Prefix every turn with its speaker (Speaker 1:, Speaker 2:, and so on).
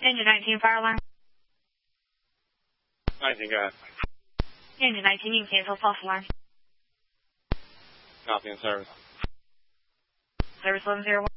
Speaker 1: Engine 19 fire alarm.
Speaker 2: 19, go ahead.
Speaker 1: Engine 19, you can cancel false alarm.
Speaker 2: Copy in service.
Speaker 1: Service 1101.